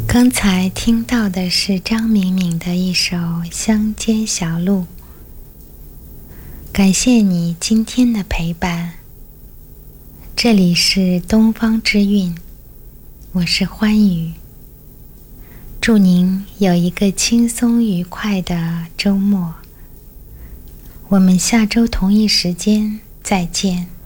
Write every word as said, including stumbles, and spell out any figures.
刚才听到的是张敏敏的一首《乡间小路》，感谢你今天的陪伴。这里是东方之韵，我是欢愉。祝您有一个轻松愉快的周末。我们下周同一时间再见。